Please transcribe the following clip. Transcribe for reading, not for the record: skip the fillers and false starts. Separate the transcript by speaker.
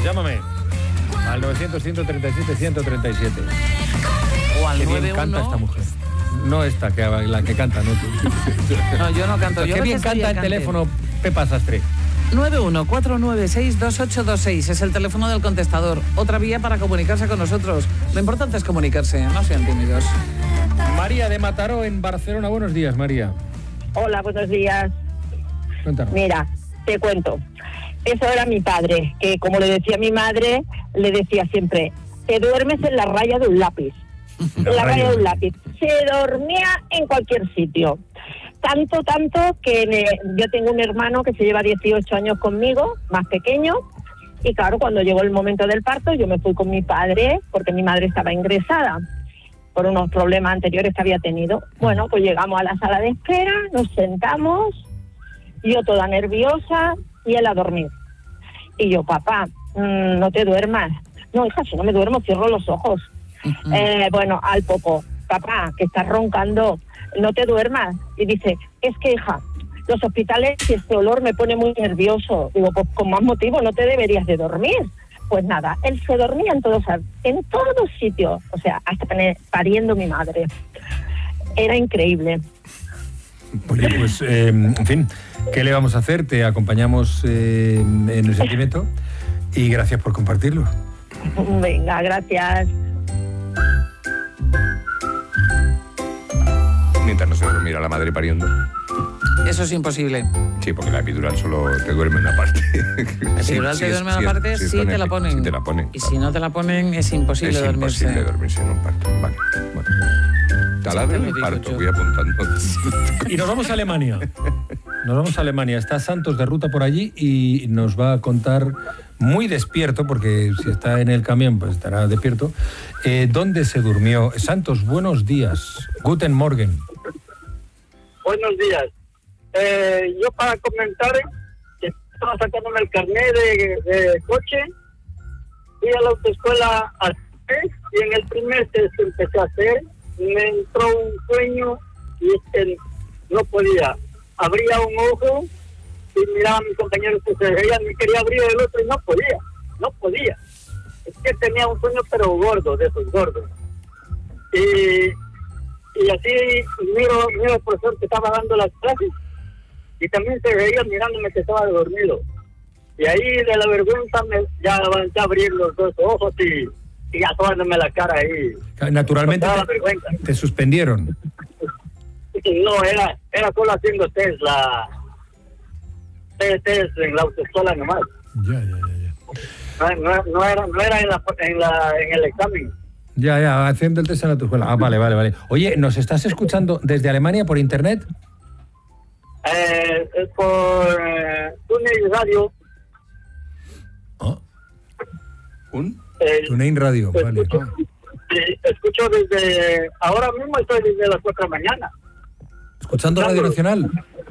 Speaker 1: Llámame al 900-137-137.
Speaker 2: O al
Speaker 1: Qué
Speaker 2: 91.
Speaker 1: bien canta esta mujer. No esta, la que canta, no tú.
Speaker 2: No, yo no canto.
Speaker 1: Qué bien canta el teléfono Pepa Sastre.
Speaker 2: 91-496-2826 es el teléfono del contestador. Otra vía para comunicarse con nosotros. Lo importante es comunicarse, no sean tímidos.
Speaker 1: María de Mataró, en Barcelona. Buenos días, María.
Speaker 3: Hola, buenos días.
Speaker 1: Cuéntanos.
Speaker 3: Mira, te cuento. Eso era mi padre, que como le decía mi madre, le decía siempre, te duermes en la raya de un lápiz. En la raya de un lápiz. Se dormía en cualquier sitio. Tanto que yo tengo un hermano que se lleva 18 años conmigo, más pequeño, y claro, cuando llegó el momento del parto, yo me fui con mi padre, porque mi madre estaba ingresada por unos problemas anteriores que había tenido. Bueno, pues llegamos a la sala de espera, nos sentamos, yo toda nerviosa y él a dormir. Y yo, papá, no te duermas. No, hija, si no me duermo, cierro los ojos. Bueno, al poco, papá, que estás roncando, no te duermas. Y dice, es que, hija, los hospitales y este olor me pone muy nervioso. Digo, pues con más motivo no te deberías de dormir. Pues nada, él se dormía en todos sitios, o sea, hasta pariendo mi madre. Era increíble.
Speaker 1: Oye, pues, en fin, ¿qué le vamos a hacer? Te acompañamos en el sentimiento y gracias por compartirlo.
Speaker 3: Venga, gracias.
Speaker 4: Mientras no se dormirá la madre pariendo.
Speaker 2: Eso es imposible.
Speaker 4: Sí, porque la epidural solo te duerme una parte.
Speaker 2: La epidural te duerme una parte si te la ponen.
Speaker 4: Si te la ponen.
Speaker 2: Y si no te la ponen, es imposible dormirse.
Speaker 4: Es imposible dormirse en un parto. Vale, bueno. Taladro en el parto, voy apuntando.
Speaker 1: Y nos vamos a Alemania. Está Santos de ruta por allí y nos va a contar, muy despierto, porque si está en el camión, pues estará despierto, dónde se durmió. Santos, buenos días. Guten Morgen.
Speaker 5: Buenos días. Yo para comentar que estaba sacándome el carnet de coche, fui a la autoescuela a hacer, y en el primer test que empecé a hacer, me entró un sueño y no podía. Abría un ojo y miraba a mis compañeros que se reían, y quería abrir el otro y no podía. Es que tenía un sueño pero gordo, de esos gordos. Y así miro al profesor que estaba dando las clases y también se reía mirándome que estaba dormido. Y ahí de la vergüenza ya avancé a abrir los dos ojos y ya tomándome la cara ahí.
Speaker 1: Naturalmente te suspendieron.
Speaker 5: No, era solo haciendo test en la autoescuela nomás.
Speaker 1: Ya.
Speaker 5: No era en el examen.
Speaker 1: Ya, haciendo el test en la autoescuela. Ah, vale. Oye, ¿nos estás escuchando desde Alemania por internet?
Speaker 5: Por TuneIn Radio.
Speaker 1: TuneIn Radio, vale.
Speaker 5: Escucho desde... Ahora mismo estoy desde las 4 de la mañana.
Speaker 1: ¿Escuchando Radio Nacional?